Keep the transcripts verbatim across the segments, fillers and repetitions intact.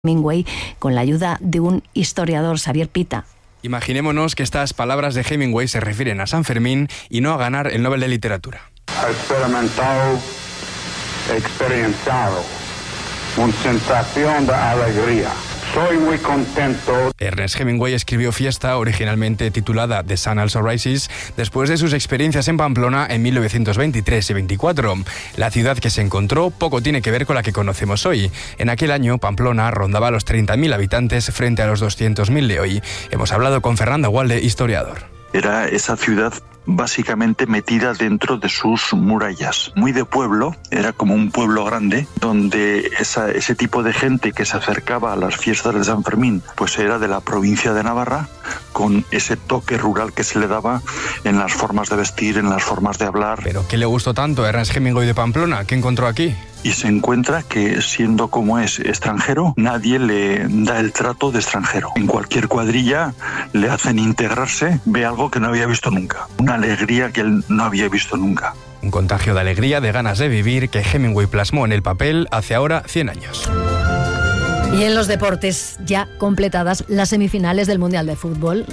Hemingway con la ayuda de un historiador, Xavier Pita. Imaginémonos que estas palabras de Hemingway se refieren a San Fermín y no a ganar el Nobel de Literatura. Experimentado, experienciado, una sensación de alegría. Soy muy contento. Ernest Hemingway escribió Fiesta, originalmente titulada The Sun Also Rises, después de sus experiencias en Pamplona en mil novecientos veintitrés y veinticuatro. La ciudad que se encontró poco tiene que ver con la que conocemos hoy. En aquel año, Pamplona rondaba los treinta mil habitantes frente a los doscientos mil de hoy. Hemos hablado con Fernando Walde, historiador. Era esa ciudad básicamente metida dentro de sus murallas. Muy de pueblo, era como un pueblo grande, donde esa, ese tipo de gente que se acercaba a las fiestas de San Fermín, pues era de la provincia de Navarra, con ese toque rural que se le daba en las formas de vestir, en las formas de hablar. ¿Pero qué le gustó tanto a Ernest Hemingway de Pamplona? ¿Qué encontró aquí? Y se encuentra que, siendo como es extranjero, nadie le da el trato de extranjero. En cualquier cuadrilla le hacen integrarse, ve algo que no había visto nunca. Una alegría que él no había visto nunca. Un contagio de alegría, de ganas de vivir, que Hemingway plasmó en el papel hace ahora cien años. Y en los deportes, ya completadas las semifinales del Mundial de Fútbol.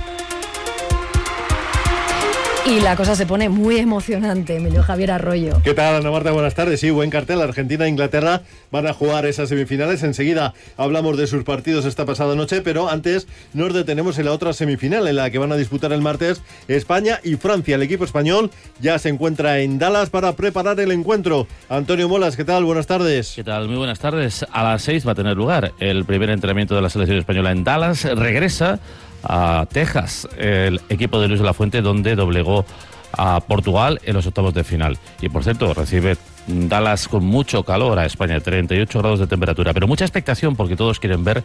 Y la cosa se pone muy emocionante, Emilio Javier Arroyo. ¿Qué tal, Ana Marta? Buenas tardes. Sí, buen cartel. Argentina e Inglaterra van a jugar esas semifinales. Enseguida hablamos de sus partidos esta pasada noche, pero antes nos detenemos en la otra semifinal, en la que van a disputar el martes España y Francia. El equipo español ya se encuentra en Dallas para preparar el encuentro. Antonio Molas, ¿qué tal? Buenas tardes. ¿Qué tal? Muy buenas tardes. A las seis va a tener lugar el primer entrenamiento de la selección española en Dallas. Regresa a Texas, el equipo de Luis de la Fuente, donde doblegó a Portugal en los octavos de final. Y por cierto, recibe Dallas con mucho calor a España, treinta y ocho grados de temperatura, pero mucha expectación porque todos quieren ver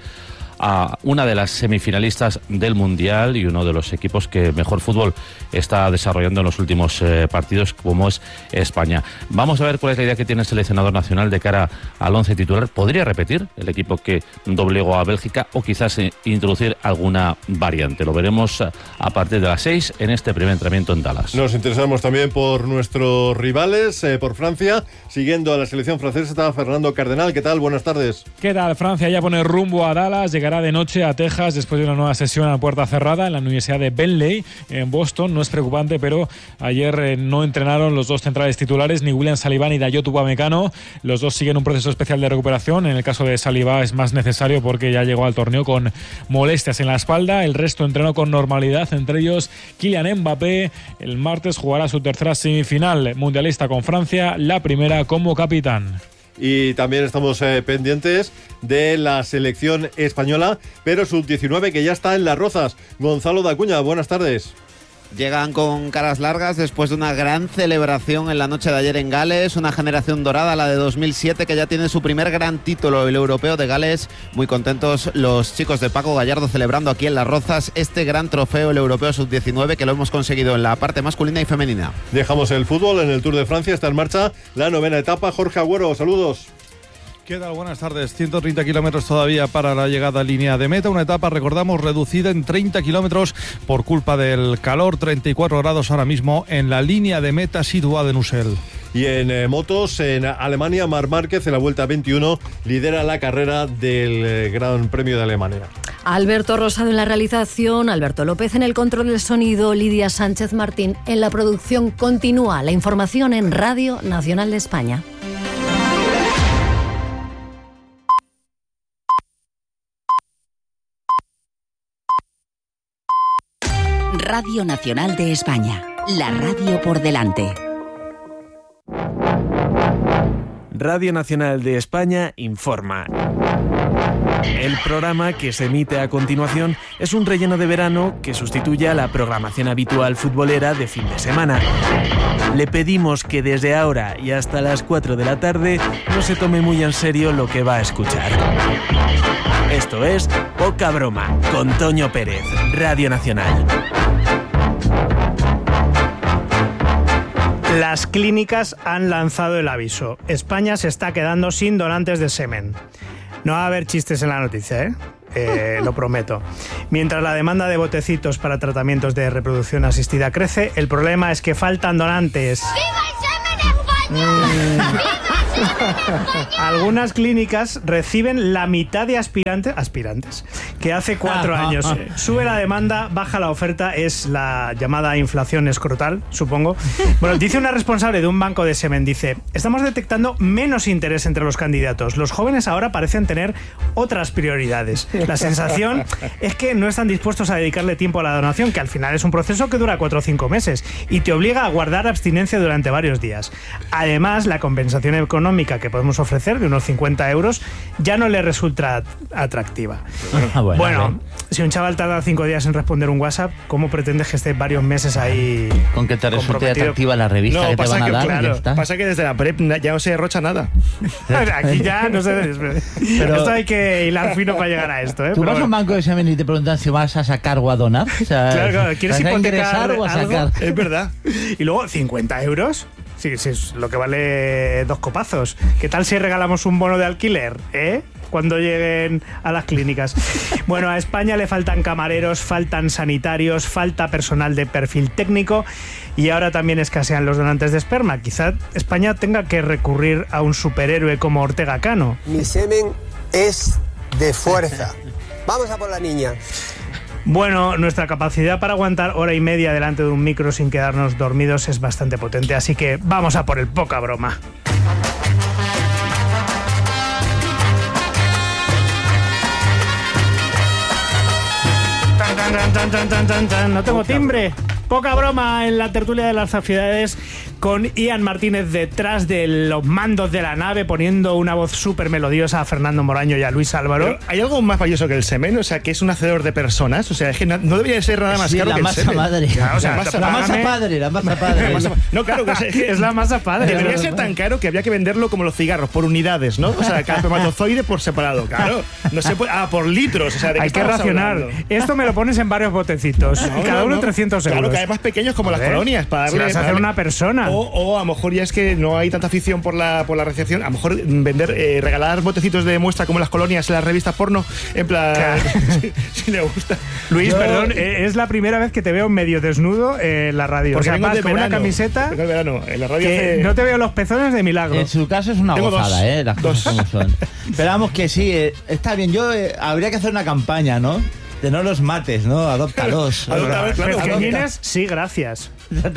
a una de las semifinalistas del Mundial y uno de los equipos que mejor fútbol está desarrollando en los últimos eh, partidos, como es España. Vamos a ver cuál es la idea que tiene el seleccionador nacional de cara al once titular. ¿Podría repetir el equipo que doblegó a Bélgica o quizás eh, introducir alguna variante? Lo veremos a, a partir de las seis en este primer entrenamiento en Dallas. Nos interesamos también por nuestros rivales, eh, por Francia. Siguiendo a la selección francesa está Fernando Cardenal. ¿Qué tal? Buenas tardes. ¿Qué tal? Francia ya pone rumbo a Dallas, llegará de noche a Texas después de una nueva sesión a puerta cerrada en la Universidad de Bentley en Boston. No es preocupante, pero ayer eh, no entrenaron los dos centrales titulares, ni William Saliba ni Dayot Upamecano. Los dos siguen un proceso especial de recuperación. En el caso de Saliba es más necesario porque ya llegó al torneo con molestias en la espalda. El resto entrenó con normalidad, entre ellos Kylian Mbappé. El martes jugará su tercera semifinal mundialista con Francia, la primera como capitán. Y también estamos eh, pendientes de la selección española, pero sub diecinueve, que ya está en Las Rozas. Gonzalo Dacuña, buenas tardes. Llegan con caras largas después de una gran celebración en la noche de ayer en Gales, una generación dorada, la de dos mil siete, que ya tiene su primer gran título, el europeo de Gales. Muy contentos los chicos de Paco Gallardo celebrando aquí en Las Rozas este gran trofeo, el europeo sub diecinueve, que lo hemos conseguido en la parte masculina y femenina. Dejamos el fútbol. En el Tour de Francia está en marcha la novena etapa. Jorge Agüero, saludos. ¿Qué tal? Buenas tardes. ciento treinta kilómetros todavía para la llegada a línea de meta. Una etapa, recordamos, reducida en treinta kilómetros por culpa del calor. treinta y cuatro grados ahora mismo en la línea de meta situada en Ussel. Y en eh, motos, en Alemania, Marc Márquez en la Vuelta veintiuno lidera la carrera del eh, Gran Premio de Alemania. Alberto Rosado en la realización, Alberto López en el control del sonido, Lidia Sánchez Martín en la producción. Continúa la información en Radio Nacional de España. Radio Nacional de España, la radio por delante. Radio Nacional de España informa. El programa que se emite a continuación es un relleno de verano que sustituye a la programación habitual futbolera de fin de semana. Le pedimos que desde ahora y hasta las cuatro de la tarde no se tome muy en serio lo que va a escuchar. Esto es Poca Broma, con Toño Pérez, Radio Nacional. Las clínicas han lanzado el aviso. España se está quedando sin donantes de semen. No va a haber chistes en la noticia, ¿eh? Eh, lo prometo. Mientras la demanda de botecitos para tratamientos de reproducción asistida crece, el problema es que faltan donantes. ¡Viva el semen España! Mm. Algunas clínicas reciben la mitad de aspirantes, aspirantes que hace cuatro años. Sube la demanda, baja la oferta, es la llamada inflación escrotal, supongo. Bueno, dice una responsable de un banco de semen, dice, estamos detectando menos interés entre los candidatos. Los jóvenes ahora parecen tener otras prioridades. La sensación es que no están dispuestos a dedicarle tiempo a la donación, que al final es un proceso que dura cuatro o cinco meses y te obliga a guardar abstinencia durante varios días. Además, la compensación económica que podemos ofrecer de unos cincuenta euros ya no le resulta atractiva. Ah, bueno, bueno si un chaval tarda cinco días en responder un WhatsApp, ¿cómo pretendes que esté varios meses ahí? Con que te resulte atractiva la revista no, que te van a que, dar, claro, ya está. Pasa que desde la prep ya no se derrocha nada. Aquí ya no se... Pero esto hay que hilar fino para llegar a esto, ¿eh? Tú Pero vas a un banco de semen y te preguntan si vas a sacar o a donar. O sea, claro, claro, ¿quieres ¿vas a hipotecar ingresar o a sacar? algo? Es verdad. Y luego, ¿cincuenta euros? Sí, sí, es lo que vale dos copazos. ¿Qué tal si regalamos un bono de alquiler, eh? Cuando lleguen a las clínicas. Bueno, a España le faltan camareros, faltan sanitarios, falta personal de perfil técnico y ahora también escasean los donantes de esperma. Quizá España tenga que recurrir a un superhéroe como Ortega Cano. Mi semen es de fuerza. Vamos a por la niña. Bueno, nuestra capacidad para aguantar hora y media delante de un micro sin quedarnos dormidos es bastante potente, así que vamos a por el poca broma. Tan, tan, tan, tan, tan, tan, tan. No tengo timbre. Poca broma en la tertulia de las aficionadas con Ian Martínez detrás de los mandos de la nave poniendo una voz súper melodiosa a Fernando Moraño y a Luis Álvaro. Pero ¿hay algo más valioso que el semen? O sea, que es un hacedor de personas. O sea, es que no, no debería ser nada más sí, caro la que el masa semen. Madre. Claro, o sea, la, masa, la masa padre, la masa padre. La masa, no, claro, es, es, es la masa padre. Debería ser tan caro que habría que venderlo como los cigarros, por unidades, ¿no? O sea, cada espermatozoide por separado. Claro, no se puede. Ah, por litros. O sea, ¿de hay qué que racionar. Hablando? Esto me lo pones en varios botecitos. No, cada no, uno no. trescientos euros. Claro, que hay más pequeños como las colonias. Para darle, si vas a hacer una persona. O, o a lo mejor ya es que no hay tanta afición por la, por la recepción. A lo mejor vender, eh, regalar botecitos de muestra como las colonias en las revistas porno. En plan, claro. si, si le gusta. Luis, Yo, perdón, es la primera vez que te veo medio desnudo en la radio. Porque o sea, vas con verano, una camiseta. de verano. En la radio que hace... no te veo los pezones de milagro. En su caso es una Tengo gozada, dos. ¿eh? Las Dos. cosas como son. Pero vamos que sí, eh, está bien. Yo eh, habría que hacer una campaña, ¿no? De no los mates, ¿no? Adóptalos. Adopta, claro, Pezqueñines, sí, gracias.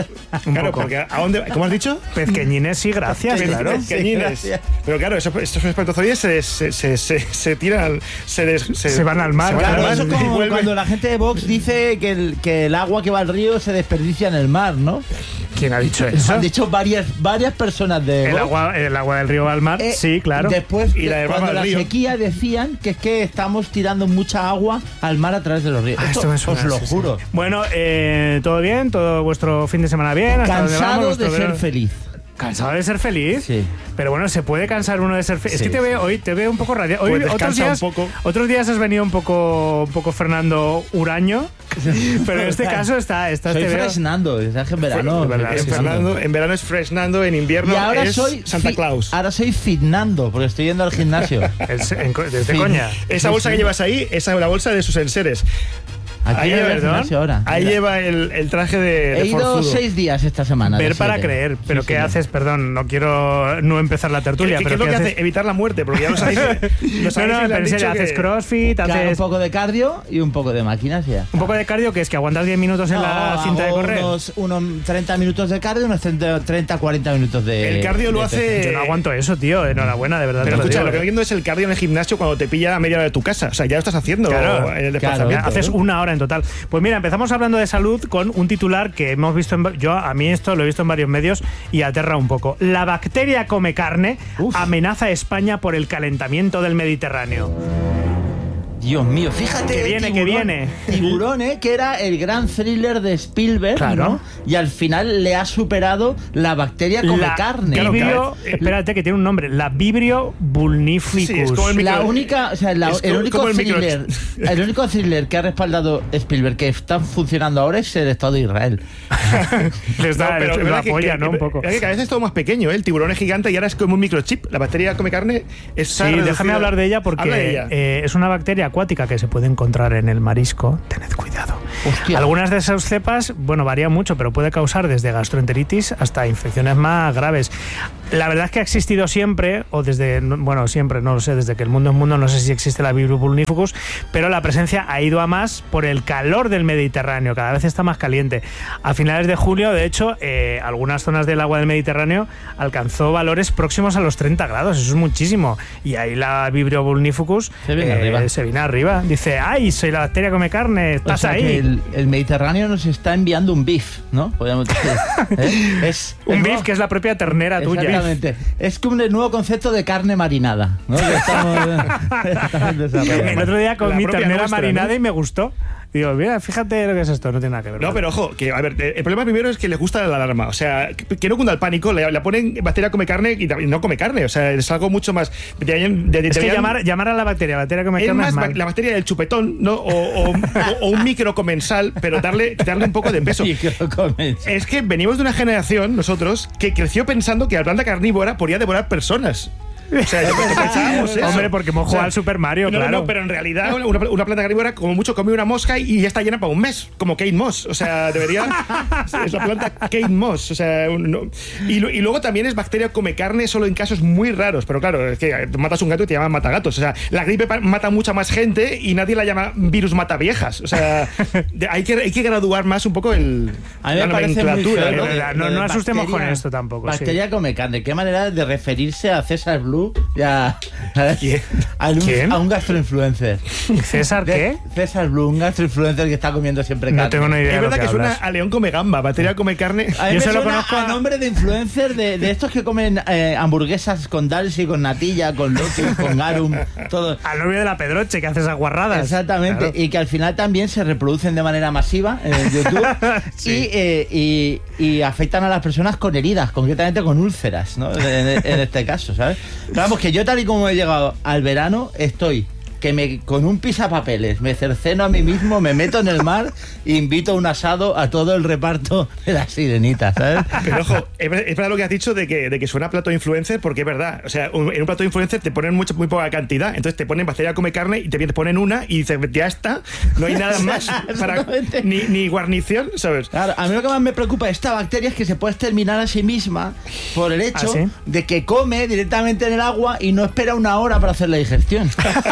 Un claro, poco. porque ¿a dónde? ¿Cómo has dicho? Pezqueñines, sí, gracias, claro. Pezqueñines. Sí, pero claro, esos, estos espermatozoides se, se, se, se, se tiran, se, des, se, Se van al mar, se van Claro, al mar eso es y como vuelven. cuando la gente de Vox dice que el, que el agua que va al río se desperdicia en el mar, ¿no? ¿Quién ha dicho Eso eso? han dicho varias, varias personas de El Vox. agua, el agua del río va al mar, Eh, sí, claro. Después, Y la del cuando mar al la río. sequía decían que es que estamos tirando mucha agua al mar a través de los ríos. Ah, Esto esto me suena, os lo sí, sí. juro. Bueno, eh, todo bien, todo vuestro fin de semana bien. ¿Hasta dónde Cansado vamos? de Vuestro ser verano- feliz. ¿Cansado de ser feliz? Sí. Pero bueno, se puede cansar uno de ser feliz. Sí, es que te sí. veo hoy, te veo un poco radiante. Hoy Pues otros descansa días, un poco. otros días has venido un poco, un poco Fernando Huraño, pero en este caso está, está Soy te veo- fresnando, es que en verano. Es verdad, soy En, sí, fresnando. Fernando, en verano es fresnando, en invierno Y ahora es soy Santa fi- Claus. Ahora soy fitnando, porque estoy yendo al gimnasio. Es- en co- desde Fin. coña. Esa bolsa que llevas ahí, esa es la bolsa de sus enseres. Aquí Ahí voy lleva- al gimnasio ahora. Ahí Mira. lleva el, el traje de, de He ido forzudo. seis días esta semana. de Ver para siete. creer. Pero Sí, ¿qué señor. haces? Perdón, no quiero no empezar la ¿Qué, tertulia. qué- qué pero es lo ¿qué que haces? hace? Evitar la muerte, porque ya lo sabéis. Lo No, sabéis no, y le pero han en dicho serio, que- haces crossfit, Claro, un haces poco de cardio y un poco de máquinas y ya. un poco de cardio, que es que aguantas diez minutos en la No, cinta de hago correr. Unos, unos treinta minutos de cardio y unos treinta a cuarenta minutos de. El cardio lo de hace- pesas. Yo no aguanto eso, tío. Enhorabuena, de verdad. Pero te lo escucha, digo, lo que eh. estoy viendo es el cardio en el gimnasio cuando te pilla a media hora de tu casa. O sea, ya lo estás haciendo Claro, en el claro. desplazamiento. Haces ¿no? una hora en total. Pues mira, empezamos hablando de salud con un titular que hemos visto en, yo a mí esto lo he visto en varios medios y aterra un poco. La bacteria come carne Uf. amenaza a España por el calentamiento del Mediterráneo. Dios mío, fíjate. Que viene, que viene. Tiburón, ¿eh? Que era el gran thriller de Spielberg, Claro. ¿no? Y al final le ha superado la bacteria come La carne. Vibrio, espérate que tiene un nombre, la Vibrio vulnificus. Sí, sí, es como el La micro- única, o sea, la- es el como- único como el micro- thriller, el único thriller que ha respaldado Spielberg que está funcionando ahora es el Estado de Israel. Les da, No, pero les- es lo verdad que- apoya, que- ¿no? Un poco. es que cada vez es todo más pequeño, ¿eh? El tiburón es gigante y ahora es como un microchip. La bacteria come carne es Sí, déjame hablar de ella porque Habla de ella. eh, es una bacteria acuática que se puede encontrar en el marisco. Tened cuidado. Hostia. Algunas de esas cepas, bueno, varían mucho, pero puede causar desde gastroenteritis hasta infecciones más graves. La verdad es que ha existido siempre, o desde, bueno, siempre, no lo sé, desde que el mundo es mundo, no sé si existe la Vibrio vulnifugos, pero la presencia ha ido a más por el calor del Mediterráneo, cada vez está más caliente. A finales de julio, de hecho, eh, algunas zonas del agua del Mediterráneo alcanzó valores próximos a los treinta grados, eso es muchísimo. Y ahí la Vibrio vulnifugos se viene eh, arriba. Se viene arriba. Dice, ¡ay, soy la bacteria come carne! ¡Estás o sea, ahí! Que el, el Mediterráneo nos está enviando un beef, ¿no? Podríamos decir. ¿Eh? Es, un es beef nuevo, que es la propia ternera tuya. Exactamente. Es como el nuevo concepto de carne marinada, ¿no? Que estamos, estamos desarrollando. El otro día comí ternera nuestra, marinada, ¿no? Y me gustó. Digo, mira, fíjate lo que es esto, no tiene nada que ver. No, pero ojo, que a ver, el problema primero es que les gusta la alarma. O sea, que, que no cunda el pánico, le, le ponen bacteria come carne y no come carne. O sea, es algo mucho más. Deberían, de, es que deberían, llamar, llamar a la bacteria, bacteria come es carne. más es mal. La bacteria del chupetón, ¿no? O, o, o, o un microcomensal, pero darle, darle un poco de peso. Es que venimos de una generación, nosotros, que creció pensando que la planta carnívora podía devorar personas. O sea, pensábamos eso. Hombre, porque hemos jugado, o sea, al Super Mario, no, claro. No, pero en realidad una, una planta carnívora como mucho come una mosca y ya está llena para un mes, como Kate Moss. O sea, debería... es la planta Kate Moss. O sea, no, y, y luego también es bacteria come carne solo en casos muy raros. Pero claro, es que matas un gato y te llaman matagatos. O sea, la gripe mata mucha más gente y nadie la llama virus mata viejas. O sea, hay que, hay que graduar más un poco el... A mí me parece muy feo, ¿no? No, no, no asustemos con esto tampoco. Bacteria sí. come carne. Qué manera de referirse a César Blue. Ya, ¿Quién? A, un, ¿Quién? a un gastroinfluencer. ¿César qué? César Blue, un gastroinfluencer que está comiendo siempre carne. No tengo ni idea. Es verdad que, que, que suena a León come gamba, bacteria come carne. A Yo se lo conozco a nombre de influencer de, de estos que comen eh, hamburguesas con Dalsi, con natilla, con lotus, con garum, todo. Al novio de la Pedroche que hace esas guarradas. Exactamente, claro. Y que al final también se reproducen de manera masiva en YouTube. Sí. y, eh, y, y afectan a las personas con heridas, concretamente con úlceras, ¿no? En, en este caso, ¿sabes? Pero vamos, que yo tal y como he llegado al verano, estoy que me con un pisapapeles me cerceno a mí mismo, me meto en el mar e invito a un asado a todo el reparto de las sirenitas, ¿sabes? Pero ojo, es verdad lo que has dicho de que, de que suena plato influencer, porque es verdad. O sea, un, en un plato influencer te ponen mucha, muy poca cantidad, entonces te ponen bacteria come carne y te ponen una y dices, ya está, no hay nada más para ni, ni guarnición, ¿sabes? Claro, a mí lo que más me preocupa de esta bacteria es que se puede exterminar a sí misma por el hecho ¿Ah, sí? de que come directamente en el agua y no espera una hora para hacer la digestión.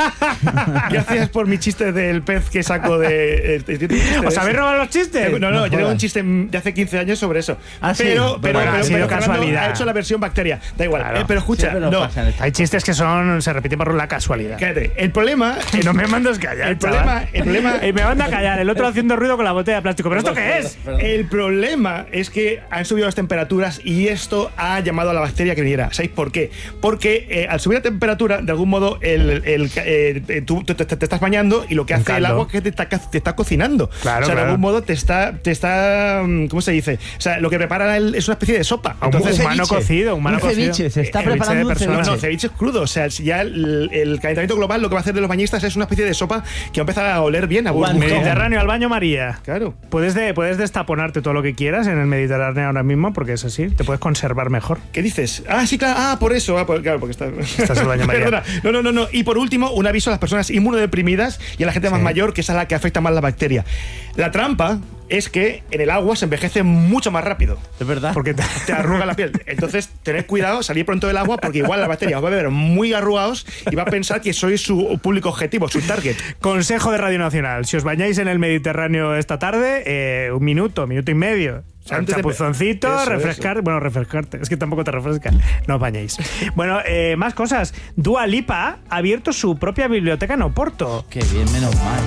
Gracias por mi chiste del pez que saco de... de ¿Os habéis robado los chistes? No, no, no, no yo tengo un chiste de hace quince años sobre eso. Ah, sí. Pero, pero, bueno, pero, ha sido pero casualidad. Fernando ha hecho la versión bacteria. Da igual. Claro. Eh, pero escucha, no. Hay chistes que son se repiten por la casualidad. Cállate. El problema... Que no me mandas callar, El problema... El problema y me manda a callar, el otro haciendo ruido con la botella de plástico. ¿Pero esto qué es? El problema es que han subido las temperaturas y esto ha llamado a la bacteria que viniera. ¿Sabéis por qué? Porque eh, al subir la temperatura, de algún modo, el, el, eh, tú te, te, te estás bañando y lo que hace el agua es que te está, te está cocinando. Claro, o sea, claro. de algún modo te está, te está... ¿Cómo se dice? O sea, lo que prepara el, es una especie de sopa. Entonces, humano ceviche. cocido, humano un cocido. ceviche, se está El ceviche preparando de un personas. No, ceviche. no, ceviche es crudo. O sea, ya el, el calentamiento global lo que va a hacer de los bañistas es una especie de sopa que va a empezar a oler bien a burbuja. Mediterráneo al baño María. Claro. Puedes, de, puedes destaponarte todo lo que quieras en el Mediterráneo ahora mismo porque es así, te puedes conservar mejor. ¿Qué dices? Ah, sí, claro. Ah, por eso. Ah, por, claro, porque está... Estás en el baño María. Perdona. No, no, no, no. Y por último, un aviso a las personas inmunodeprimidas y a la gente más Sí. mayor, que es a la que afecta más la bacteria. La trampa es que en el agua se envejece mucho más rápido. Es verdad. Porque te, te arruga la piel. Entonces, tened cuidado, salir pronto del agua, porque igual la bacteria os va a ver muy arrugados y va a pensar que sois su público objetivo, su target. Consejo de Radio Nacional: si os bañáis en el Mediterráneo esta tarde, eh, un minuto, minuto y medio. O sea, un Antes de- chapuzoncito, eso, refrescar. eso. Bueno, refrescarte. Es que tampoco te refresca. No os bañéis. Bueno, eh, más cosas. Dua Lipa ha abierto su propia biblioteca en Oporto. Qué bien, menos mal.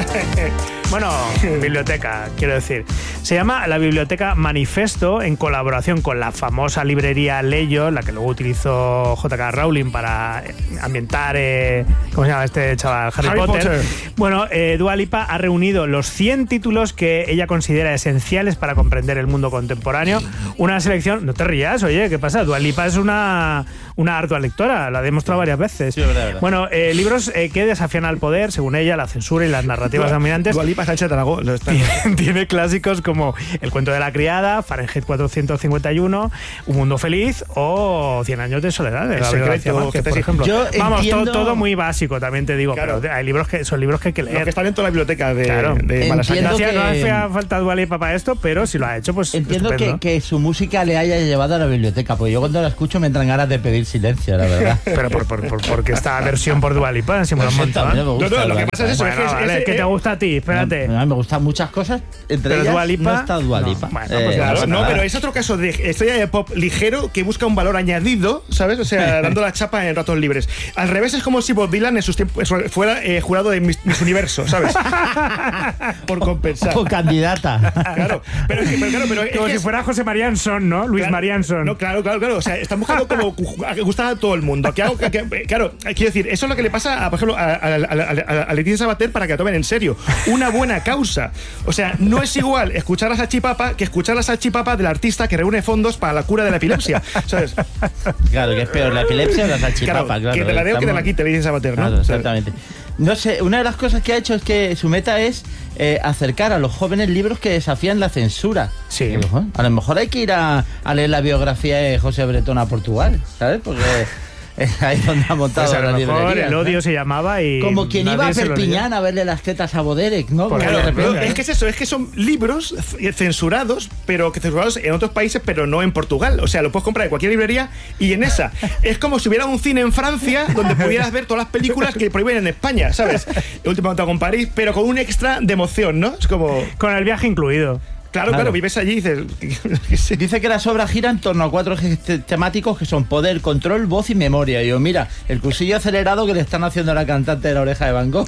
Bueno, biblioteca, quiero decir. Se llama la Biblioteca Manifesto, en colaboración con la famosa librería Leyo, la que luego utilizó J K Rowling para eh, ambientar, eh, ¿cómo se llama este chaval? Harry, Harry Potter. Potter. Bueno, eh, Dua Lipa ha reunido los cien títulos que ella considera esenciales para comprender el mundo contemporáneo. Una selección... No te rías, oye, ¿qué pasa? Dua Lipa es una, una ardua lectora, lo ha demostrado varias veces. Sí, verdad, verdad. Bueno, eh, libros eh, que desafían al poder, según ella, la censura y las narrativas dominantes. Dua Lipa, Sánchez Dragó. Tiene, tiene clásicos como El cuento de la criada, Fahrenheit cuatrocientos cincuenta y uno, Un mundo feliz o Cien años de soledad de Gabriel García Márquez, por ejemplo. Yo Vamos, entiendo... todo, todo muy básico, también te digo, Claro. pero hay libros que son libros que hay que leer. Los que están en toda la biblioteca de, Claro. de Malasaña. No hacía, que- no hacía falta Dua Lipa para esto, pero si lo ha hecho, pues Entiendo que, estupendo. que su música le haya llevado a la biblioteca, porque yo cuando la escucho me entran ganas de pedir silencio, la verdad. Pero por, por, por, porque esta versión por Dua Lipa, si me lo han montado. También me gusta, No, no, lo Dua que Lipa. pasa es eso, Bueno, es que es- vale, es- ¿qué te eh, gusta a ti? Espérate. No, me gustan muchas cosas, entre Pero ellas Dua Lipa, no está Dua no. Lipa. Bueno, Eh, pues Claro, pasa no, nada. pero es otro caso de estrella de pop ligero que busca un valor añadido, ¿sabes? O sea, dando la chapa en ratos libres. Al revés, es como si Bob Dylan en sus tiempos fuera eh, jurado de Miss, Miss Universo, ¿sabes? Por compensar. O candidata. Claro, pero, es que- pero claro, pero es Como que si es- fuera José María Ansón, ¿no? Luis Claro, María Ansón. No, claro, claro, claro. O sea, están buscando como que gustar a todo el mundo. Que hago, que- que- claro, quiero decir, eso es lo que le pasa, a, por ejemplo, a, a, a, a- a Leticia Sabater para que la tomen en serio. Una buena causa. O sea, no es igual escuchar la salchipapa que escuchar la salchipapa del artista que reúne fondos para la cura de la epilepsia. ¿Sabes? Claro, que es peor, la epilepsia o la salchipapa, Claro, claro. que te la deo que te la quite, Leticia Sabater, ¿no? Claro, exactamente. No sé, una de las cosas que ha hecho es que su meta es eh, acercar a los jóvenes libros que desafían la censura. Sí. Digo, "Joder, a lo mejor hay que ir a, a leer la biografía de José Bretón a Portugal, ¿sabes? Porque es ahí donde ha montado Pues a lo la mejor librería. El odio ¿no? se llamaba y Como quien iba a nadie se lo Perpiñán leyó. a verle las tetas a Boderek, ¿no? Pues Como Claro, de pero repente. es que es eso, es que son libros c- censurados, pero que censurados en otros países, pero no en Portugal. O sea, lo puedes comprar en cualquier librería y en esa. Es como si hubiera un cine en Francia donde pudieras ver todas las películas que prohíben en España, ¿sabes? El último contacto con París, pero con un extra de emoción, ¿no? Es como. Con el viaje incluido. Claro, claro, Claro. vives allí y dices. Dice que las obras giran en torno a cuatro ejes te- temáticos que son poder, control, voz y memoria. Y yo, mira, el cursillo acelerado que le están haciendo a la cantante de La Oreja de Van Gogh.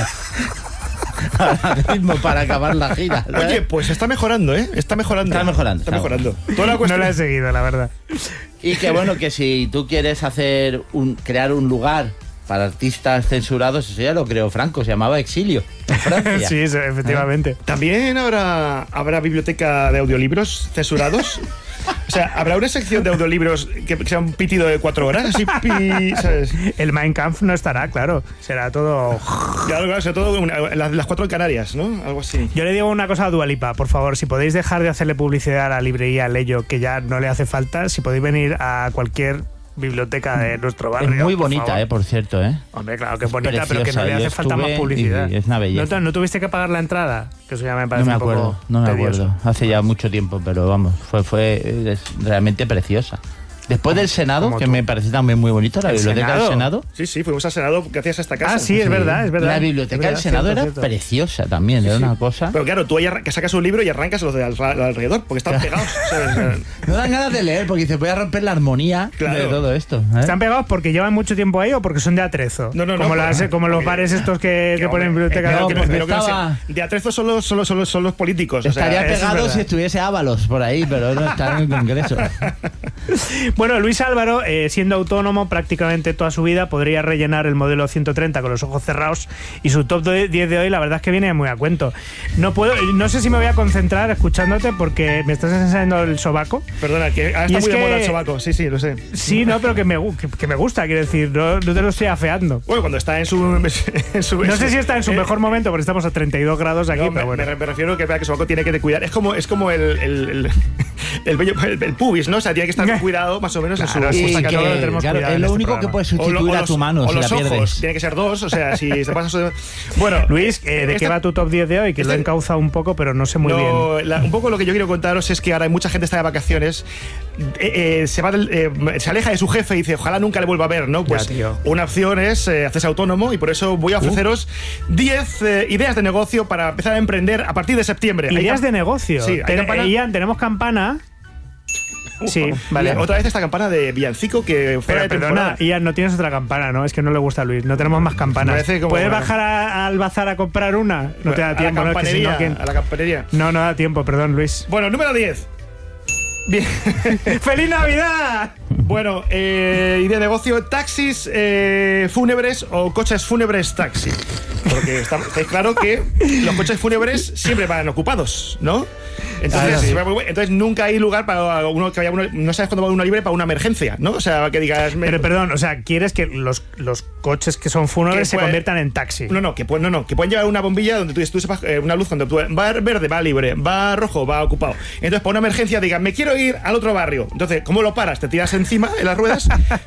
Ahora mismo para acabar la gira. ¿sabes? Oye, pues está mejorando, ¿eh? Está mejorando. Está mejorando, Está está mejorando. Toda la No cuestión. la he seguido, la verdad. Y que bueno, que si tú quieres hacer un, crear un lugar para artistas censurados, eso ya lo creó Franco, se llamaba Exilio, en Francia. Sí, sí, efectivamente. También habrá, habrá biblioteca de audiolibros censurados. O sea, habrá una sección de audiolibros que sea un pitido de cuatro horas, así, pi, ¿sabes? El Mein Kampf no estará, claro. Será todo. Claro, claro, sobre todo una- las, las cuatro en Canarias, ¿no? Algo así. Yo le digo una cosa a Dua Lipa, por favor, si podéis dejar de hacerle publicidad a la librería Leyo, que ya no le hace falta, si podéis venir a cualquier biblioteca de nuestro barrio. Es muy por bonita, favor. eh, por cierto, eh. Hombre, claro que es Es bonita, pero que no preciosa. le Yo hace falta más estuve publicidad. y es una belleza. ¿No, te- no tuviste que pagar la entrada? Que eso ya me No parece me un poco acuerdo, no me tedioso. acuerdo. Hace ya mucho tiempo, pero vamos, fue, fue es realmente preciosa. Después del Senado, como que tú. me parece también muy bonita, la ¿El biblioteca Senado? del Senado. Sí, sí, fuimos al Senado gracias a esta casa. Ah, sí, es verdad, es verdad. La biblioteca Es verdad, del Senado cierto, era cierto. preciosa también, era una cosa. Pero claro, tú ahí arran- que sacas un libro y arrancas los de al- al- alrededor, porque están pegados. ¿sabes? No dan ganas de leer porque dice, voy a romper la armonía Claro. de todo esto. ¿eh? ¿Están pegados porque llevan mucho tiempo ahí o porque son de atrezo? No, no, no, como, las- porque- como los porque- bares estos que, que ponen en biblioteca. no, que porque Pero que no estaba- sé, de atrezo son los, son los- son los- son los políticos. o sea, Estaría eso es pegado verdad. si estuviese Ábalos por ahí, pero no está en el Congreso. Bueno, Luis Álvaro, eh, siendo autónomo prácticamente toda su vida, podría rellenar el modelo ciento treinta con los ojos cerrados y su top diez de hoy la verdad es que viene muy a cuento. No puedo, no sé si me voy a concentrar escuchándote porque me estás enseñando el sobaco. Perdona, que ahora Y está es muy de que- moda el sobaco. Sí, sí, lo sé. Sí, no, pero que me, gu- que, que me gusta, quiero decir, no, no te lo estoy afeando. Bueno, cuando está en su. en su- No en sé su- si está en su eh, mejor momento porque estamos a treinta y dos grados aquí, no, pero me, bueno. me- me refiero que, vea que sobaco tiene que cuidar. Es como, es como el, el, el, el, vello- el- el pubis, ¿no? O sea, tiene que estar cuidado más o menos Claro, en su. sí, en su que sacato. no lo tenemos claro, cuidado es en lo este único programa. que puedes O lo- sustituir o a los- tu mano o si la los ojos, pierdes. tiene que ser dos, o sea, si te pasas. Bueno, Luis, eh, ¿de esta- qué va tu top diez de hoy? Que lo he este- encauzado un poco, pero no sé muy bien. No, la- un poco lo que yo quiero contaros es que ahora hay mucha gente está de vacaciones, eh, eh, se va del- eh, se aleja de su jefe y dice, ojalá nunca le vuelva a ver, ¿no? Pues tío. una opción es eh, hacerse autónomo y por eso voy a ofreceros diez eh, ideas de negocio para empezar a emprender a partir de septiembre. Hay Ideas cam- de negocio. Sí, hay Ten- campana- Ian, tenemos campana. Sí, vale. Otra vez esta campana de villancico que fuera Pero de perdona, temporada. Ian, no tienes otra campana, ¿no? Es que no le gusta a Luis. No tenemos más campanas. Parece como- ¿Puedes bajar a- al bazar a comprar una? No te da a tiempo, la ¿no? Es que si campanería, no, ¿quién? a la campanería. No, no da tiempo, perdón, Luis. Bueno, número diez. Bien. ¡Feliz Navidad! Bueno, eh, idea de negocio, taxis eh, fúnebres o coches fúnebres taxi. Porque está, está claro que los coches fúnebres siempre van ocupados, ¿no? Entonces, Ah, sí. entonces nunca hay lugar para uno que vaya uno, no sabes cuándo va uno libre para una emergencia, ¿no? O sea, que digas... me- Pero perdón, o sea, ¿quieres que los, los coches que son fúnebres Que se puede- conviertan en taxi? No, no, que pueden, no, no, que pueden llevar una bombilla donde tú, tú sepas, eh, una luz cuando tú va verde, va libre, va rojo, va ocupado. Entonces, para una emergencia, digan, me quiero ir al otro barrio. Entonces, ¿cómo lo paras? Te tiras encima en las ruedas,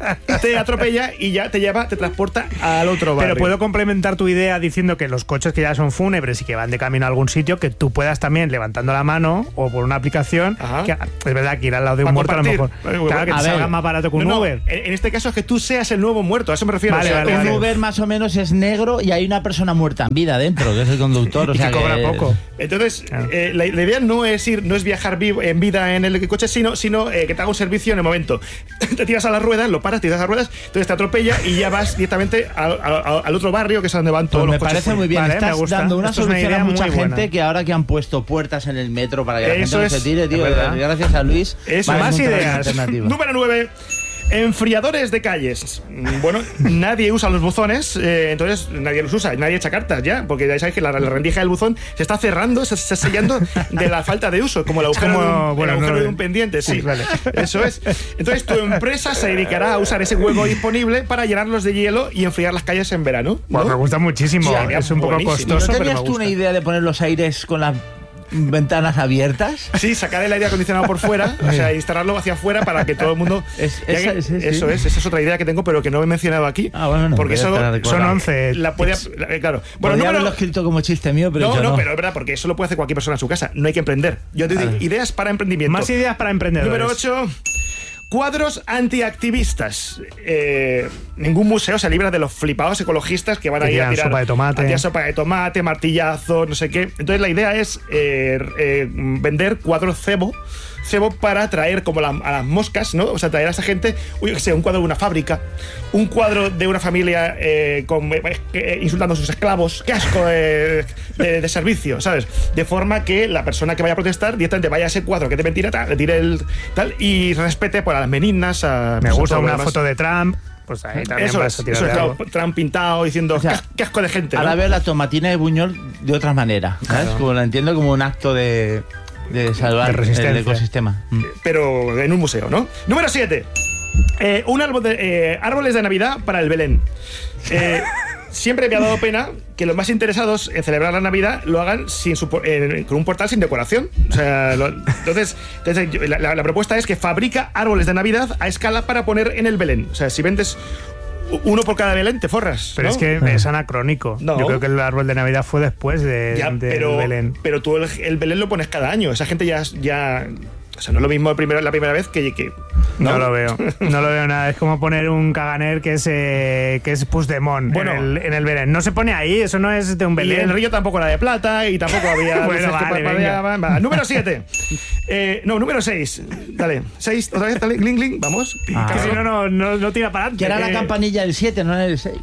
te atropella y ya te lleva, te transporta al otro barrio. Pero puedo complementar tu idea diciendo que los coches que ya son fúnebres y que van de camino a algún sitio, que tú puedas también, levantando la mano o por una aplicación, que, es verdad que ir al lado de un Para muerto a lo mejor. compartir. Claro, que te A salga ver. más barato que un No, no, Uber. En, en este caso es que tú seas el nuevo muerto, a eso me refiero. Vale, O sea, vale, un vale. Un Uber más o menos es negro y hay una persona muerta en vida dentro, que es el conductor. O Y sea que cobra poco. Entonces, eh, la, la idea no es ir, no es viajar vivo, en vida en el coche, sino, sino eh, que te haga un servicio en el momento. Te tiras a las ruedas, lo paras, te tiras a las ruedas, entonces te atropella y ya vas directamente al, al- al otro barrio que es donde van todos Pues me los coches. parece muy bien. Vale, me Estás gusta. dando una Esto es una solución idea a mucha muy buena. gente que ahora que han puesto puertas en el metro para que la Eso gente no es, se tire, tío. es verdad. Gracias a Luis. Eso van a es. encontrar Más una ideas. alternativa. Número nueve. Enfriadores de calles. Bueno, nadie usa los buzones, eh, entonces nadie los usa, nadie echa cartas ya, porque ya sabéis que la, la rendija del buzón se está cerrando, se está sellando de la falta de uso, como el agujero, como- de, un, bueno, el agujero no- de un pendiente, sí. Sí, vale. Eso es. Entonces tu empresa se dedicará a usar ese hueco disponible para llenarlos de hielo y enfriar las calles en verano, ¿no? Pues me gusta muchísimo. Sí, es un poco buenísimo. costoso, ¿No pero tenías me tú una gusta. idea de poner los aires con las ventanas abiertas? Sí, sacar el aire acondicionado por fuera, o sea, instalarlo hacia afuera para que todo el mundo... Es- ya esa- que- sí, sí. Eso es, esa es otra idea que tengo, pero que no he mencionado aquí. Ah, bueno, no, porque ya eso estará recordado. Son once. la puede, la- eh, claro. Bueno, Podría número, haberlo escrito como chiste mío, pero no, yo no, no. pero es verdad, porque eso lo puede hacer cualquier persona en su casa. No hay que emprender. Yo te digo, Vale. ideas para emprendimiento. Más ideas para emprendedores. Número ocho. Cuadros antiactivistas. Eh, ningún museo se libra de los flipados ecologistas que van Que a ir a tiran tirar sopa de tomate. a tirar sopa de tomate, martillazo, no sé qué. Entonces la idea es eh, eh, vender cuadros cebo. Cebo para traer como la- a las moscas, ¿no? O sea, traer a esa gente, uy, yo qué sé, un cuadro de una fábrica, un cuadro de una familia eh, con, eh, eh, insultando a sus esclavos, qué asco de, de- de servicio, ¿sabes? De forma que la persona que vaya a protestar directamente vaya a ese cuadro que te mentira, tal, le tire el tal y respete por a las meninas, a, Me pues, a gusta todo lo una demás. foto de Trump. Pues ahí también Eso vas es, a tirar eso de es, algo. claro, Trump pintado diciendo O sea, qué, qué asco de gente, ¿no? Ahora veo la tomatina de Buñol de otra manera, ¿sabes? Claro. Como la entiendo como un acto de, de salvar De resistencia. el ecosistema. Mm. Pero en un museo, ¿no? Número siete. Eh, un árbol de, eh, árboles de Navidad para el Belén. Eh, siempre me ha dado pena que los más interesados en celebrar la Navidad lo hagan sin su, eh, con un portal sin decoración. O sea, lo- entonces, entonces yo- la, la- la propuesta es que fabrica árboles de Navidad a escala para poner en el Belén. O sea, si vendes uno por cada Belén, te forras. Pero ¿no? es que es anacrónico. No. Yo creo que el árbol de Navidad fue después de, Ya, del pero, Belén. pero tú el, el Belén lo pones cada año. Esa gente ya. ya o sea, no es lo mismo el primero- la primera vez que. que No, lo veo. No lo veo nada. Es como poner un caganer que es, eh, que es Puigdemont Bueno. en, el, en el Belén. No se pone ahí, eso no es de un Y Belén. el río tampoco era de plata y tampoco había. Bueno, luces que vale, parpadeaban. Va, número siete. Eh, no, número seis. Dale. seis, otra vez, dale. Gling, gling. Vamos. Ah. Que si no, no, no, no tira para adelante. Que era la Eh, campanilla del siete, no el seis.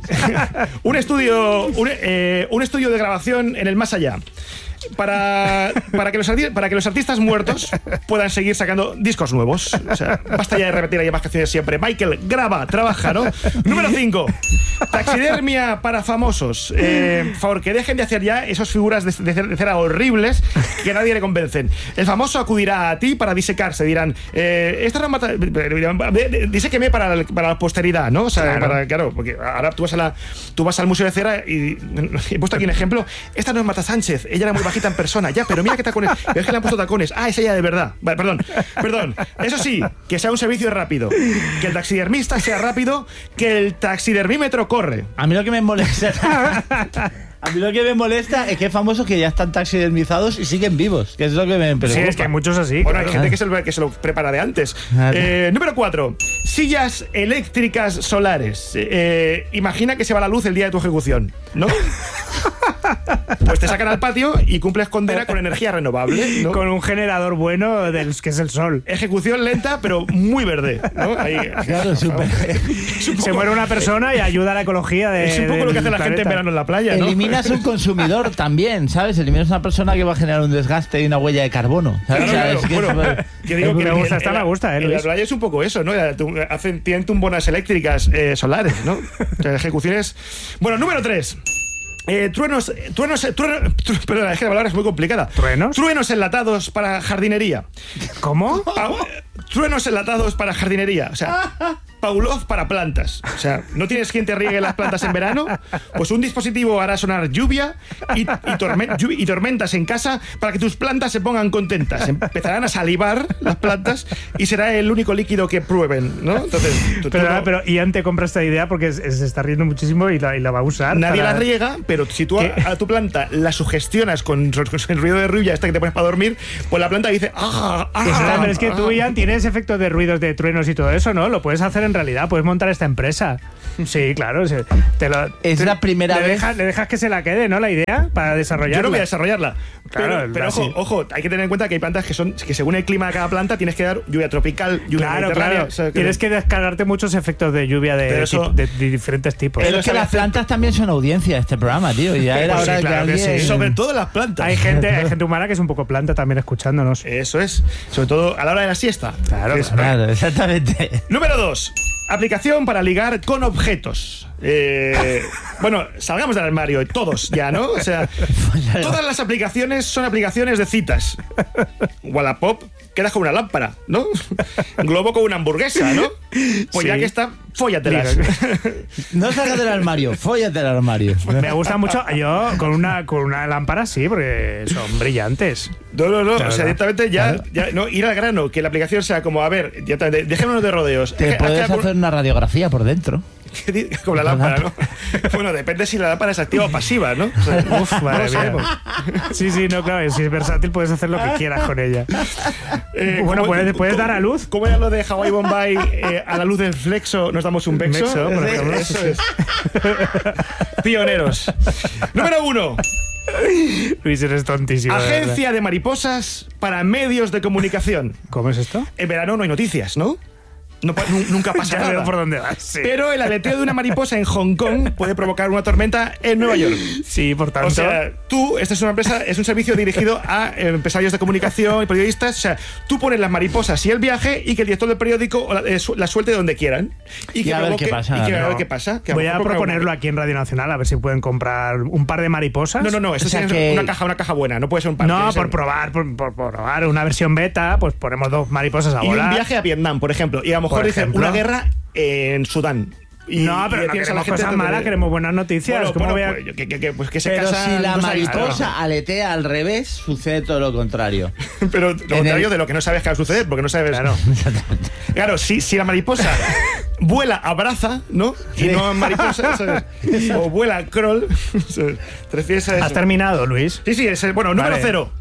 Un estudio. Un, eh, un estudio de grabación en el más allá. Para, para, que los, arti- para que los artistas muertos puedan seguir sacando discos nuevos. O sea, basta ya de repetir las mismas canciones siempre. Michael, graba, trabaja, ¿no? Número cinco. Taxidermia para famosos. Eh, por favor, que dejen de hacer ya esas figuras de, de, de cera horribles que nadie le convencen. El famoso acudirá a ti para disecarse. Dirán, eh, esta no mata. Diséqueme para, la- para la posteridad, ¿no? O sea, Claro. para, claro, porque ahora tú vas, a la, tú vas al Museo de Cera y he puesto aquí un ejemplo. Esta no es Marta Sánchez, ella era muy bajita en persona, ya, pero mira qué tacones. Pero es que le han puesto tacones. Ah, es ella de verdad. Vale, perdón, perdón. Eso sí, que sea un servicio rápido. Que el taxidermista sea rápido, que el taxidermímetro corre. A mí lo que me molesta. A mí lo que me molesta es que hay famosos que ya están taxidermizados y siguen vivos, que es lo que me preocupa. Sí, es que hay muchos así. Bueno, claro. hay gente que se, lo, que se lo prepara de antes. Claro. Eh, número cuatro. Sillas eléctricas solares. Eh, imagina que se va la luz el día de tu ejecución, ¿no? Pues te sacan al patio y cumples condena con energía renovable, ¿no? Con un generador bueno del que es el sol. Ejecución lenta, pero muy verde, ¿no? Ahí, Claro, súper. Se muere una persona y ayuda a la ecología de. Es un poco lo que hace la del gente en planeta. verano en la playa, ¿no? Eliminas un consumidor también, ¿sabes? Eliminas una persona que va a generar un desgaste y una huella de carbono. ¿sabes? Claro, O sea, claro. es que Bueno, es- que digo que Me en- gusta, en- esta en me la- gusta, eh, En la Luis. playa es un poco eso, ¿no? Tu- Hacen, tienen tumbonas eléctricas eh, solares, ¿no? O sea, ejecuciones. Bueno, número tres. Eh, truenos, truenos, truenos, tru, perdón, es que la palabra es muy complicada. ¿Truenos? Truenos enlatados para jardinería. ¿Cómo? Pa, truenos enlatados para jardinería. O sea, Pavlov para plantas. O sea, ¿no tienes quien te riegue las plantas en verano? Pues un dispositivo hará sonar lluvia y, y, tormen, lluvia y tormentas en casa para que tus plantas se pongan contentas. Empezarán a salivar las plantas y será el único líquido que prueben, ¿no? Entonces, tú, pero, tú no, pero Ian te compra esta idea porque se, se está riendo muchísimo y la, y la va a usar. Nadie para... la riega, pero si tú a, a tu planta la sugestionas con, con el ruido de lluvia esta que te pones para dormir, pues la planta dice ¡ah! ah Está, pero es que ah, tú, Ian, tienes efectos de ruidos de truenos y todo eso, ¿no? Lo puedes hacer en realidad, puedes montar esta empresa. Sí, claro. Te lo, es te, la primera le vez. Dejas, le dejas que se la quede, ¿no? La idea para desarrollarla. Yo no voy a desarrollarla. Claro, pero pero ojo, ojo, hay que tener en cuenta que hay plantas que son que según el clima de cada planta tienes que dar lluvia tropical, lluvia claro, mediterránea. Claro. O sea, que tienes que descargarte muchos efectos de lluvia de, eso, de, de diferentes tipos. Pero es que las plantas también son audiencia de este programa, tío. Y ya era pues hora sí, claro que que alguien... sí. Sobre todo las plantas. Hay gente, hay gente humana que es un poco planta también escuchándonos. Eso es. Sobre todo a la hora de la siesta. Claro, es, claro, exactamente. Número dos. Aplicación para ligar con objetos. Eh, bueno, salgamos del armario, todos ya, ¿no? O sea, todas las aplicaciones son aplicaciones de citas. Wallapop, quedas con una lámpara, ¿no? Globo con una hamburguesa, ¿no? Pues sí. Ya que está, fóllatelas. No salgas del armario, fóllate del armario. Me gusta mucho, yo con una, con una lámpara sí, porque son brillantes. No, no, no, o sea, directamente ya, ya no, ir al grano, que la aplicación sea como, a ver, ya, dejémonos de rodeos. Te puedes hacer por... una radiografía por dentro. Con la lámpara, ¿no? Bueno, depende si la lámpara es activa o pasiva, ¿no? O sea, uf, madre no mía. Sí, sí, no, claro, si es versátil puedes hacer lo que quieras con ella. Eh, bueno, puedes, puedes dar a luz. ¿Cómo era lo de Hawaii Bombay? Eh, a la luz del flexo nos damos un bexo. Mexo, por ejemplo. Eso es. Pioneros. Número uno. Luis, eres tontísimo. Agencia de, de mariposas para medios de comunicación. ¿Cómo es esto? En verano no hay noticias, ¿no? No, nunca pasa ya nada. Veo por dónde vas, sí. Pero el aleteo de una mariposa en Hong Kong puede provocar una tormenta en Nueva York. Sí, por tanto. O sea, tú, esta es una empresa, es un servicio dirigido a empresarios de comunicación y periodistas. O sea, tú pones las mariposas y el viaje y que el director del periódico la, la suelte donde quieran. Y, y que a ver qué pasa. Y que no. a ver qué pasa. Que Voy a proponerlo una... aquí en Radio Nacional, a ver si pueden comprar un par de mariposas. No, no, no, esto o sea es que... una caja, una caja buena, no puede ser un par. No, por ser... probar, por, por, por probar una versión beta, pues ponemos dos mariposas a y volar. Y un viaje a Vietnam, por ejemplo. Y a lo mejor dicen una guerra en Sudán. Y, no, pero y no queremos cosas malas, de... queremos buenas noticias. Bueno, bueno, voy a... pues, que, que, que, pues que se pero casan, si la no mariposa no. aletea al revés, sucede todo lo contrario. Pero lo contrario el... de lo que no sabes que va a suceder, porque no sabes. Claro, claro si, si la mariposa vuela, abraza, ¿no? Y sí. no mariposa, ¿sabes? O vuela, crawl. ¿Te refieres a eso? ¿Has terminado, Luis? Sí, sí, es el, bueno, número vale. cero.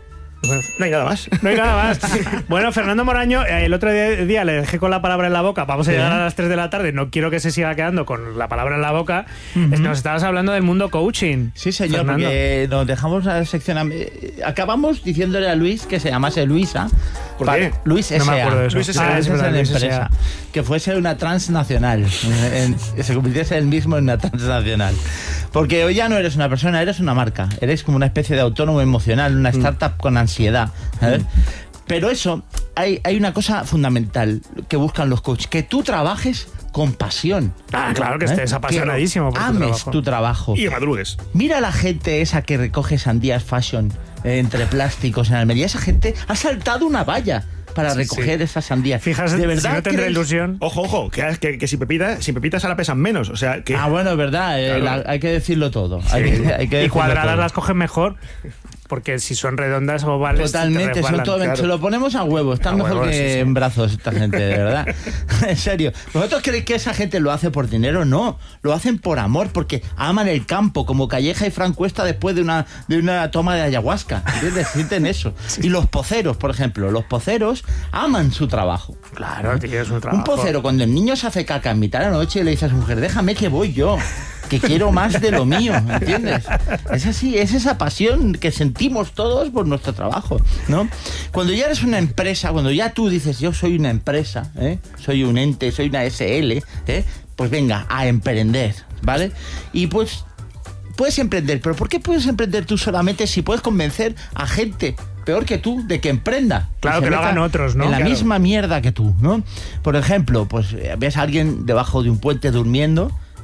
No hay nada más. No hay nada más. Bueno, Fernando Moraño, el otro día le dejé con la palabra en la boca. Vamos a llegar a las tres de la tarde. No quiero que se siga quedando con la palabra en la boca. Uh-huh. Nos estabas hablando del mundo coaching. Sí, señor, Fernando. Porque nos dejamos la sección. Acabamos diciéndole a Luis que se llamase Luisa. ¿Por qué? Para... Luis S A. No me acuerdo de eso. Luis S A. Ah, esa es la empresa. Que fuese una transnacional. en, en, se convirtiese él mismo en una transnacional. Porque hoy ya no eres una persona, eres una marca. Eres como una especie de autónomo emocional, una startup mm. con ansiedad. ¿Sabes? Mm. Pero eso, hay, hay una cosa fundamental que buscan los coaches, que tú trabajes con pasión. Ah, claro, que ¿eh? estés apasionadísimo por ames tu trabajo. tu trabajo. Y madrugues. Mira a la gente esa que recoge sandías fashion eh, entre plásticos en Almería. Esa gente ha saltado una valla para sí, recoger sí. esas sandías. Fíjate, de verdad, si no tendré ilusión. Ojo, ojo, que, que, que si pepitas, si pepitas ahora pesan menos, o sea que... Ah, bueno, es verdad, eh, claro. la, hay que decirlo todo. Sí. Hay que, hay que y cuadradas todo. Las cogen mejor. Porque si son redondas o ovales. Totalmente, son todo, claro. Se lo ponemos a huevo. Están a mejor huevo, que sí, sí. en brazos esta gente, de verdad. En serio. ¿Vosotros creéis que esa gente lo hace por dinero? No. Lo hacen por amor, porque aman el campo, como Calleja y Fran Cuesta después de una, de una toma de ayahuasca. ¿Entiendes? Sienten eso. Sí. Y los poceros, por ejemplo. Los poceros aman su trabajo. Claro, tío, es un trabajo. Un pocero, cuando el niño se hace caca en mitad de la noche, le dice a su mujer, déjame que voy yo. Que quiero más de lo mío, ¿entiendes? Es así, es esa pasión que sentimos todos por nuestro trabajo, ¿no? Cuando ya eres una empresa, cuando ya tú dices, yo soy una empresa, ¿eh? Soy un ente, soy una S L, ¿eh? Pues venga, a emprender, ¿vale? Y pues puedes emprender, pero ¿por qué puedes emprender tú solamente si puedes convencer a gente peor que tú de que emprenda? Claro, que, que lo hagan otros, ¿no? En la claro. misma mierda que tú, ¿no? Por ejemplo, pues ves a alguien debajo de un puente durmiendo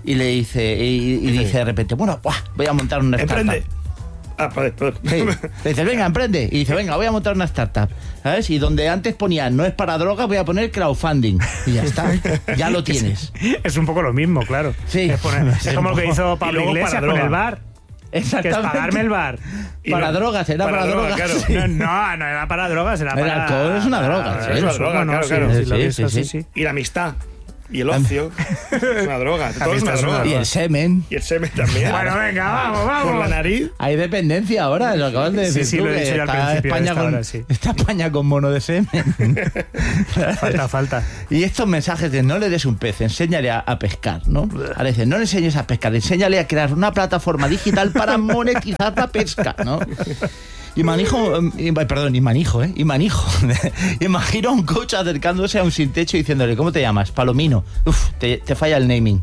y le dice, y, y dice de repente, bueno, ¡buah! Voy a montar una startup. Emprende. Ah, perdón, perdón. Sí. Le dice, venga, emprende. Y dice, venga, voy a montar una startup. ¿Sabes? Y donde antes ponía no es para drogas, voy a poner crowdfunding. Y ya está. Ya lo tienes. Es un poco lo mismo, claro. Sí. Es, poner, es como lo que hizo Pablo Iglesias con el bar. Exactamente. Que es pagarme el bar. Para no, drogas, era para, para drogas. drogas claro. sí. no, no era para drogas, era para... El alcohol es una droga. Es una droga, claro, claro. Sí, sí, sí, sí, sí. Y la amistad. Y el ocio es una droga. Todo es una droga. Y el semen. Y el semen también. Bueno, venga, vamos, vamos. Por la nariz. Hay dependencia ahora, lo acabas de decir. Sí, sí, tú, lo he dicho ya al principio. España con, hora, sí. Está España con mono de semen. Falta, falta. Y estos mensajes de no le des un pez, enséñale a, a pescar, ¿no? Ahora dicen, no le enseñes a pescar, enséñale a crear una plataforma digital para monetizar la pesca, ¿no? Y manijo, eh, perdón, y manijo, ¿eh? Y manijo. Imagino a un coach acercándose a un sin techo y diciéndole, ¿cómo te llamas? Palomino. Uf, te, te falla el naming.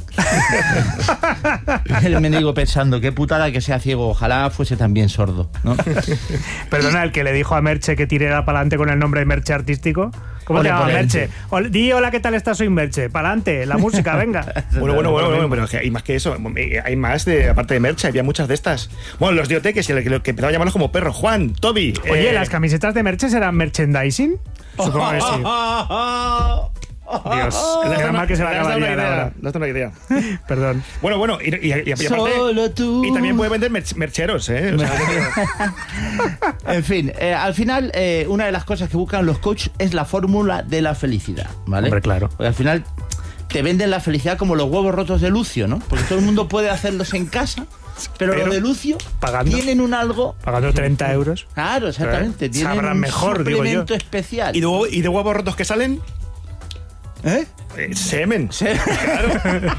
El mendigo pensando, qué putada que sea ciego, ojalá fuese también sordo, ¿no? Perdona, el que le dijo a Merche que tirara para adelante con el nombre de Merche artístico. ¿Cómo Ole, te llamas, por Merche? Ol- Di hola, ¿qué tal estás? Soy Merche. Para adelante, la música, venga. Bueno, bueno, bueno, bueno, pero hay más que eso. Hay más, de aparte de Merche, había muchas de estas. Bueno, los dioteques, que, que empezaba a llamarlos como perro. Juan, Toby. Oye, eh... ¿las camisetas de Merche serán merchandising? Supongo que sí. Dios, menos mal que se va a acabar ya ahora. No tengo una idea. Perdón. Bueno, bueno, y, y, y, y aparte, Solo tú. Y también puede vender merch, mercheros, ¿eh? O sea, en fin, eh, al final, eh, una de las cosas que buscan los coaches es la fórmula de la felicidad, ¿vale? Hombre, claro. Porque al final te venden la felicidad como los huevos rotos de Lucio, ¿no? Porque todo el mundo puede hacerlos en casa. Pero, pero lo de Lucio pagando, tienen un algo. Pagando treinta euros. Claro, exactamente. Pero tienen sabrán un mejor, suplemento digo yo. especial. ¿Y de, huevo, ¿Y de huevos rotos que salen? ¿Eh? Eh, semen. Semen. Claro.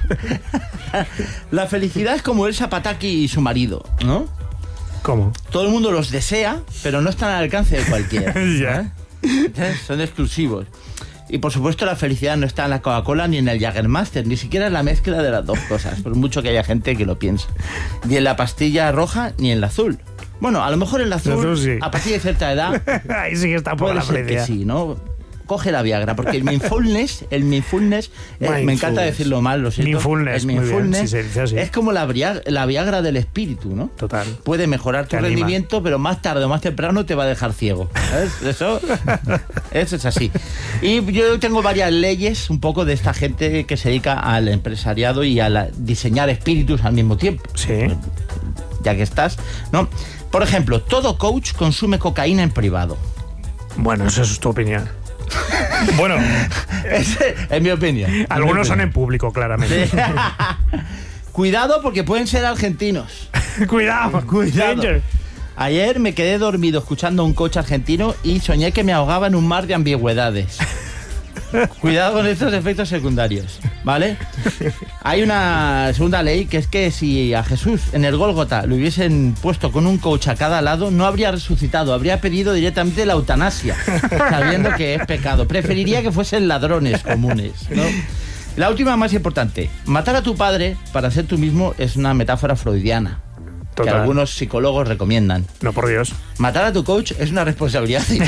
La felicidad es como Elsa Pataki y su marido, ¿no? ¿Cómo? Todo el mundo los desea, pero no están al alcance de cualquiera. Ya. ¿Eh? Son exclusivos. Y por supuesto la felicidad no está en la Coca-Cola ni en el Jägermeister, ni siquiera en la mezcla de las dos cosas, por mucho que haya gente que lo piense. Ni en la pastilla roja ni en la azul. Bueno, a lo mejor en la azul, azul sí. A partir de cierta edad, ahí sí que está por puede la ser felicidad. que sí, ¿no? Coge la Viagra, porque el mindfulness, el mindfulness, eh, me encanta decirlo mal, lo siento. Mindfulness, el mindfulness sí se dice así. es como la, bria- la Viagra del espíritu, ¿no? Total. Puede mejorar tu Te anima. rendimiento, pero más tarde o más temprano te va a dejar ciego. ¿Sabes? Eso, eso es así. Y yo tengo varias leyes un poco de esta gente que se dedica al empresariado y a la- diseñar espíritus al mismo tiempo. Sí. Ya que estás, ¿no? Por ejemplo, todo coach consume cocaína en privado. Bueno, eso es tu opinión. Bueno, es, es mi opinión. Algunos son en público, claramente. Sí. Cuidado porque pueden ser argentinos. Cuidado, Cuidado. Danger. Ayer me quedé dormido escuchando a un coach argentino y soñé que me ahogaba en un mar de ambigüedades. Cuidado con estos efectos secundarios, ¿vale? Hay una segunda ley que es que si a Jesús en el Gólgota lo hubiesen puesto con un coach a cada lado, no habría resucitado, habría pedido directamente la eutanasia, sabiendo que es pecado. Preferiría que fuesen ladrones comunes, ¿no? La última más importante, matar a tu padre para ser tú mismo es una metáfora freudiana. Total. Que algunos psicólogos recomiendan. No, por Dios. Matar a tu coach es una responsabilidad civil.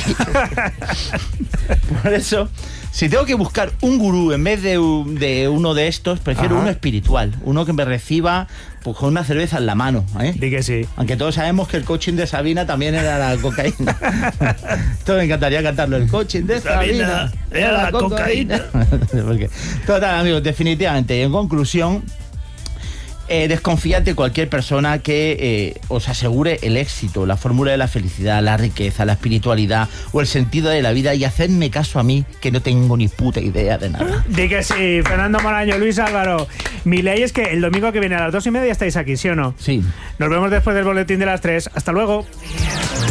Por eso, si tengo que buscar un gurú en vez de, un- de uno de estos, prefiero Ajá. uno espiritual. Uno que me reciba pues, con una cerveza en la mano. ¿eh? Di que sí. Aunque todos sabemos que el coaching de Sabina también era la cocaína. Esto me encantaría cantarlo. El coaching de Sabina, Sabina era la cocaína. Porque, total, amigos, definitivamente. Y en conclusión, eh, desconfiad de cualquier persona que eh, os asegure el éxito, la fórmula de la felicidad, la riqueza, la espiritualidad o el sentido de la vida, y hacedme caso a mí, que no tengo ni puta idea de nada. Di que sí, Fernando Moraño, Luis Álvaro. Mi ley es que el domingo que viene a las dos y media estáis aquí, ¿sí o no? Sí. Nos vemos después del boletín de las tres. Hasta luego.